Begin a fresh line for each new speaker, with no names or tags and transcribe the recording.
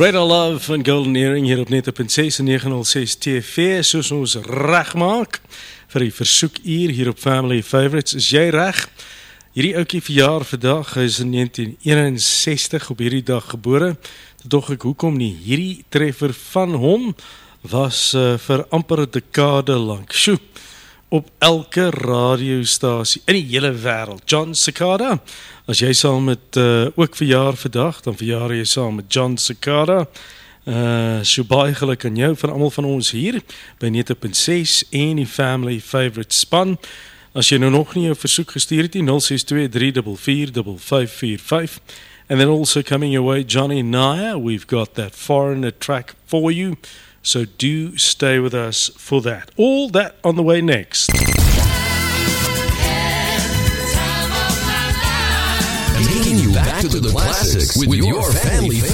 Radar Love en Golden Earring hier op Net op 906 TV, soos ons reg maak vir die versoekuur hier op Family Favorites. Is jy reg? Hierdie ouetjie verjaar vandag, hy is in 1961 op hierdie dag gebore. Dog ek, hoekom nie? Hierdie treffer van hom was vir amper 'n dekade lank. Sjoe, op elke radiostasie in die hele wêreld. John Cicada, as jy saam met ook verjaar vandag, dan verjaar jy saam met John Cicada. So baie geluk aan jou, van almal van ons hier by 9.6 en die Family Favorite span. As jy nou nog nie jou versoek gestuur het, 062-344-5545. And then also coming your way, Johnny Naya, we've got that foreigner track for you. So do stay with us for that. All that on the way next.
Taking you back to the classics with your family